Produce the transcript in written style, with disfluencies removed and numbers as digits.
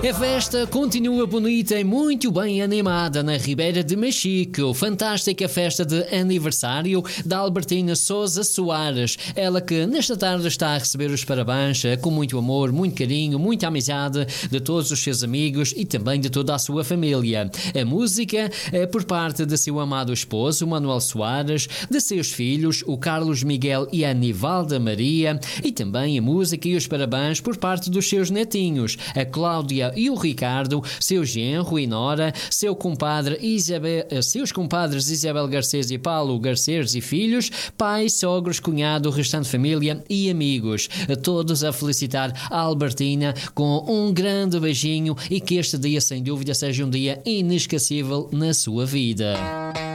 A festa continua bonita e muito bem animada na Ribeira de Machico. Fantástica festa de aniversário da Albertina Sousa Soares. Ela que nesta tarde está a receber os parabéns com muito amor, muito carinho, muita amizade de todos os seus amigos e também de toda a sua família. A música é por parte de seu amado esposo, Manuel Soares, de seus filhos, o Carlos Miguel e a Anivalda Maria, e também a música e os parabéns por parte dos seus netinhos, a Cláudia e o Ricardo, seu genro e nora, seus compadres Isabel Garcês e Paulo Garcês e filhos, pais, sogros, cunhado, restante família e amigos. A todos a felicitar a Albertina com um grande beijinho e que este dia, sem dúvida, seja um dia inesquecível na sua vida.